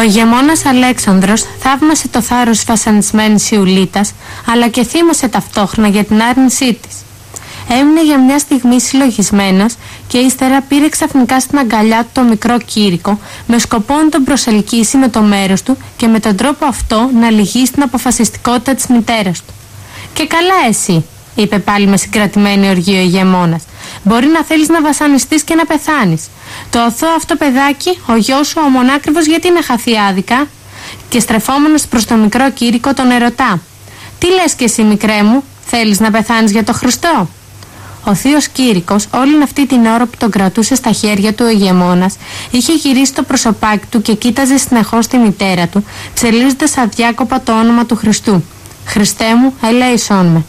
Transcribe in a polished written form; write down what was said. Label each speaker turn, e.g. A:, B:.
A: γεμώνας Αλέξανδρος θαύμασε το θάρρος της βασανισμένης Ιουλίτας, αλλά και θύμωσε ταυτόχρονα για την άρνησή της. Έμεινε για μια στιγμή συλλογισμένος και ύστερα πήρε ξαφνικά στην αγκαλιά του το μικρό Κήρυκο με σκοπό να τον προσελκύσει με το μέρος του και με τον τρόπο αυτό να λυγίσει την αποφασιστικότητα της μητέρας του. «Και καλά εσύ», είπε πάλι με συγκρατημένη οργή ο ηγεμόνας. «Μπορεί να θέλεις να βασανιστείς και να πεθάνεις. Το αθώο αυτό παιδάκι, ο γιος σου, ο μονάκριβος, γιατί να χαθεί άδικα?» Και στρεφόμενος προς τον μικρό Κήρυκο τον ερωτά. «Τι λες κι εσύ, μικρέ μου, θέλεις να πεθάνεις για το Χριστό?» Ο θείος Κήρυκος, όλη αυτή την ώρα που τον κρατούσε στα χέρια του ο ηγεμόνας, είχε γυρίσει το προσωπάκι του και κοίταζε συνεχώς τη μητέρα του, ψελίζοντας αδιάκοπα το όνομα του Χριστού. «Χριστέ μου, ελέησόν με».